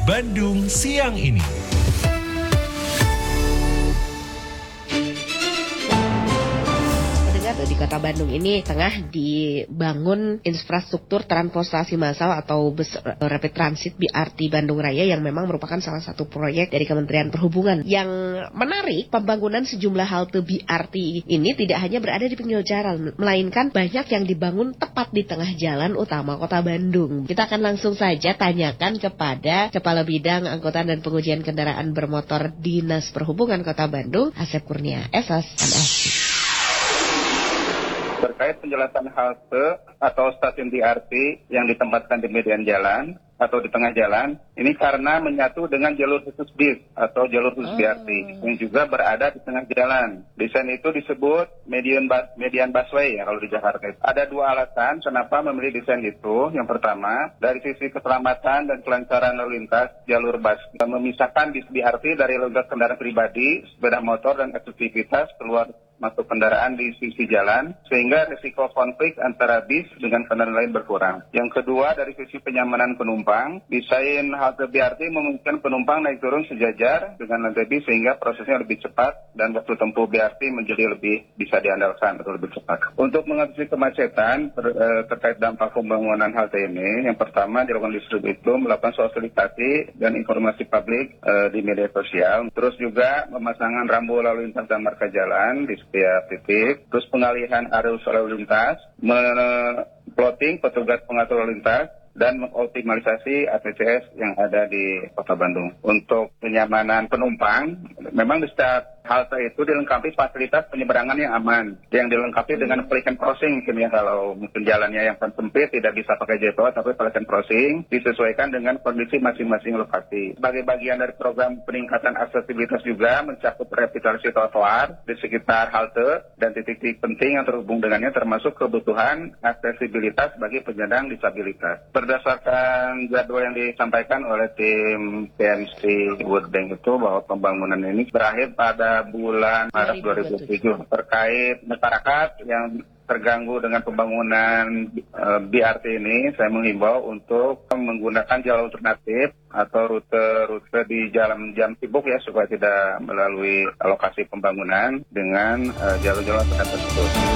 Bandung siang ini. Di Kota Bandung ini tengah dibangun infrastruktur transportasi massal atau bus rapid transit BRT Bandung Raya yang memang merupakan salah satu proyek dari Kementerian Perhubungan. Yang menarik, pembangunan sejumlah halte BRT ini tidak hanya berada di pinggir jalan, melainkan banyak yang dibangun tepat di tengah jalan utama Kota Bandung. Kita akan langsung saja tanyakan kepada Kepala Bidang Angkutan dan Pengujian Kendaraan Bermotor Dinas Perhubungan Kota Bandung, Asep Kurnia SS. Terkait penjelasan halte atau stasiun BRT yang ditempatkan di median jalan atau di tengah jalan, ini karena menyatu dengan jalur khusus bis atau jalur khusus BRT yang juga berada di tengah jalan. Desain itu disebut median busway ya kalau di Jakarta. Ada dua alasan kenapa memilih desain itu. Yang pertama, dari sisi keselamatan dan kelancaran lalu lintas jalur bus, memisahkan bis BRT dari lalu lintas kendaraan pribadi, sepeda motor dan aktivitas keluar masuk kendaraan di sisi jalan, sehingga risiko konflik antara bis dengan kendaraan lain berkurang. Yang kedua, dari sisi penyamanan penumpang, desain halte BRT memungkinkan penumpang naik turun sejajar dengan lantai bis sehingga prosesnya lebih cepat dan waktu tempuh BRT menjadi lebih bisa diandalkan atau lebih cepat. Untuk mengatasi kemacetan terkait dampak pembangunan halte ini, yang pertama dilakukan itu melakukan sosialisasi dan informasi publik di media sosial, terus juga pemasangan rambu lalu lintas dan marka jalan di setiap titik, terus pengalihan arus lalu lintas, plotting petugas pengatur lalu lintas, dan mengoptimalisasi ATCS yang ada di Kota Bandung. Untuk kenyamanan penumpang, memang di setiap halte itu dilengkapi fasilitas penyeberangan yang aman, yang dilengkapi dengan pelikan crossing. Mungkin ya kalau mungkin jalannya yang sempit tidak bisa pakai JPO, tapi pelikan crossing disesuaikan dengan kondisi masing-masing lokasi. Sebagai bagian dari program peningkatan aksesibilitas juga mencakup revitalisasi trotoar di sekitar halte dan titik-titik penting yang terhubung dengannya, termasuk kebutuhan aksesibilitas bagi penyandang disabilitas. Berdasarkan jadwal yang disampaikan oleh tim PMC World Bank itu bahwa pembangunan ini berakhir pada bulan Maret 2007. Terkait masyarakat yang terganggu dengan pembangunan BRT ini, saya menghimbau untuk menggunakan jalur alternatif atau rute-rute di jalan jam sibuk ya, supaya tidak melalui lokasi pembangunan dengan jalur-jalur alternatif tersebut.